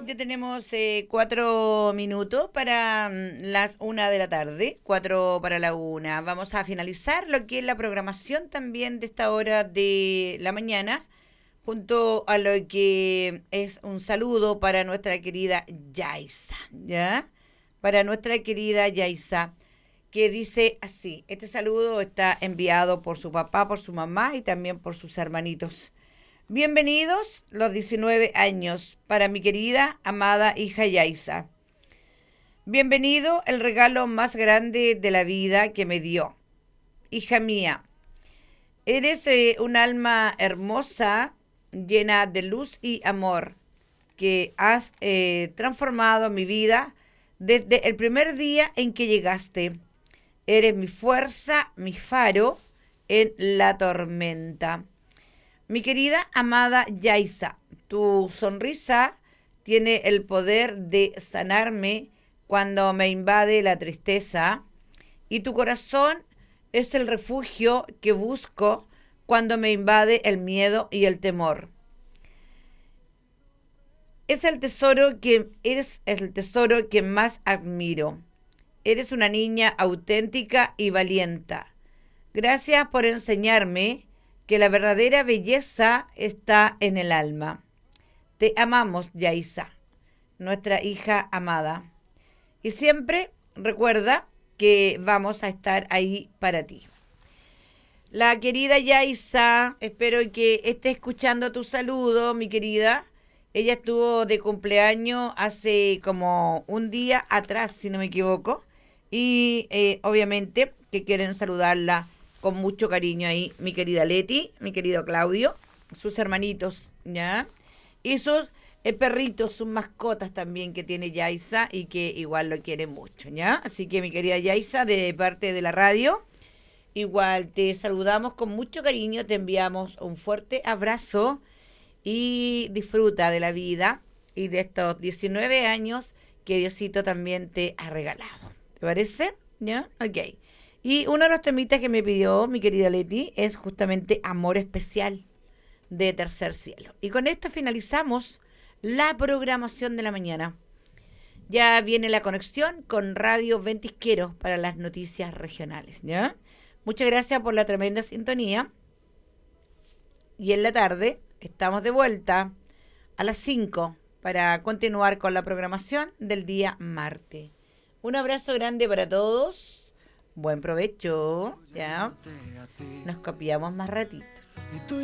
Ya tenemos 4 minutos para las 1 de la tarde, 4 para la 1. Vamos a finalizar lo que es la programación también de esta hora de la mañana, junto a lo que es un saludo para nuestra querida Yaisa, ¿ya? Para nuestra querida Yaisa, que dice así: este saludo está enviado por su papá, por su mamá y también por sus hermanitos. Bienvenidos los 19 años para mi querida, amada hija Yaisa. Bienvenido el regalo más grande de la vida que me dio. Hija mía, eres un alma hermosa, llena de luz y amor, que has transformado mi vida desde el primer día en que llegaste. Eres mi fuerza, mi faro en la tormenta. Mi querida amada Yaisa, tu sonrisa tiene el poder de sanarme cuando me invade la tristeza y tu corazón es el refugio que busco cuando me invade el miedo y el temor. Eres el tesoro que más admiro. Eres una niña auténtica y valiente. Gracias por enseñarme que la verdadera belleza está en el alma. Te amamos, Yaisa, nuestra hija amada. Y siempre recuerda que vamos a estar ahí para ti. La querida Yaisa, espero que esté escuchando tu saludo, mi querida. Ella estuvo de cumpleaños hace como un día atrás, si no me equivoco. Y obviamente que quieren saludarla con mucho cariño ahí, mi querida Leti, mi querido Claudio, sus hermanitos, ¿ya? Y sus perritos, sus mascotas también que tiene Yaisa y que igual lo quiere mucho, ¿ya? Así que mi querida Yaisa, de parte de la radio, igual te saludamos con mucho cariño, te enviamos un fuerte abrazo y disfruta de la vida y de estos 19 años que Diosito también te ha regalado. ¿Te parece? ¿Ya? Ok. Y uno de los temitas que me pidió mi querida Leti es justamente Amor Especial de Tercer Cielo. Y con esto finalizamos la programación de la mañana. Ya viene la conexión con Radio Ventisquero para las noticias regionales, ¿ya? Muchas gracias por la tremenda sintonía. Y en la tarde estamos de vuelta a las 5 para continuar con la programación del día martes. Un abrazo grande para todos. Buen provecho, ¿ya? Nos copiamos más ratito.